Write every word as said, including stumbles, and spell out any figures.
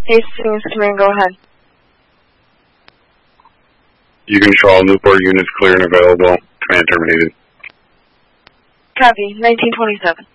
Hastings, command, go ahead. You control Newport units clear and available. Command terminated. Copy, nineteen twenty-seven.